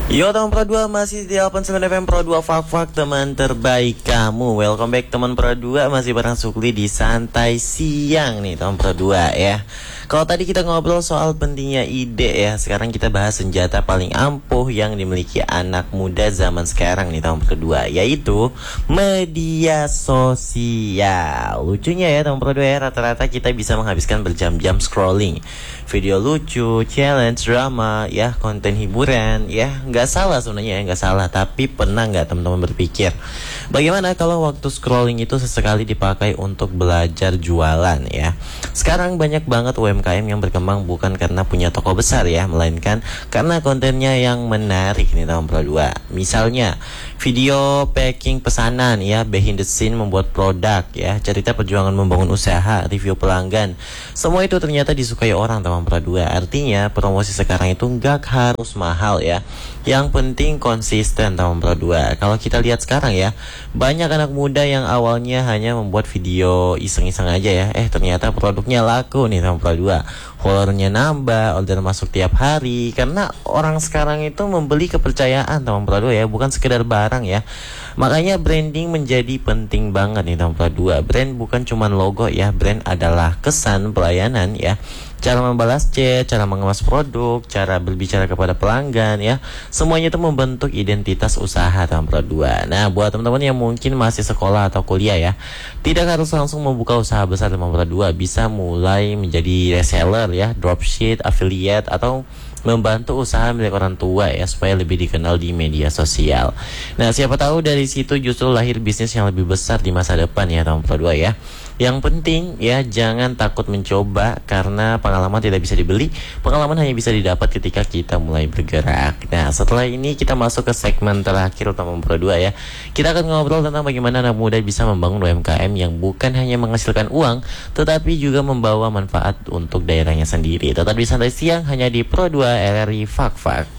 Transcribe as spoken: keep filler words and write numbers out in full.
Yo teman Pro dua, masih di delapan puluh sembilan F M Pro dua Fak-Fak, teman terbaik kamu. Welcome back teman Pro dua, masih bareng Sukli di Santai Siang nih teman Pro dua ya. Kalau tadi kita ngobrol soal pentingnya ide ya, sekarang kita bahas senjata paling ampuh yang dimiliki anak muda zaman sekarang nih teman Pro dua, yaitu media sosial. Lucunya ya teman Pro dua ya, rata-rata kita bisa menghabiskan berjam-jam scrolling video lucu, challenge, drama, ya konten hiburan, ya nggak salah sebenarnya ya, nggak salah. Tapi pernah nggak teman-teman berpikir, bagaimana kalau waktu scrolling itu sesekali dipakai untuk belajar jualan ya? Sekarang banyak banget U M K M yang berkembang bukan karena punya toko besar ya, melainkan karena kontennya yang menarik nih teman Pro dua. Misalnya video packing pesanan ya, behind the scene membuat produk ya, cerita perjuangan membangun usaha, review pelanggan. Semua itu ternyata disukai orang teman Pro dua. Artinya promosi sekarang itu nggak harus mahal ya, yang penting konsisten teman Pro dua. Kalau kita lihat sekarang ya, banyak anak muda yang awalnya hanya membuat video iseng-iseng aja ya, eh ternyata produknya laku nih teman Pro dua. Followernya nambah, order masuk tiap hari, karena orang sekarang itu membeli kepercayaan teman Pro dua ya, bukan sekedar barang ya. Makanya branding menjadi penting banget nih teman Pro dua. Brand bukan cuma logo ya, brand adalah kesan pelayanan ya, cara membalas chat, cara mengemas produk, cara berbicara kepada pelanggan ya. Semuanya itu membentuk identitas usaha teman Pro dua. Nah, buat teman-teman yang mungkin masih sekolah atau kuliah ya, tidak harus langsung membuka usaha besar teman Pro dua, bisa mulai menjadi reseller ya, dropship, affiliate, atau membantu usaha milik orang tua ya, supaya lebih dikenal di media sosial. Nah, siapa tahu dari situ justru lahir bisnis yang lebih besar di masa depan ya teman Pro dua ya. Yang penting ya, jangan takut mencoba, karena pengalaman tidak bisa dibeli, pengalaman hanya bisa didapat ketika kita mulai bergerak. Nah, setelah ini kita masuk ke segmen terakhir teman Pro dua ya. Kita akan ngobrol tentang bagaimana anak muda bisa membangun U M K M yang bukan hanya menghasilkan uang, tetapi juga membawa manfaat untuk daerahnya sendiri. Tetap di Santai Siang hanya di Pro dua R R I Fak-Fak.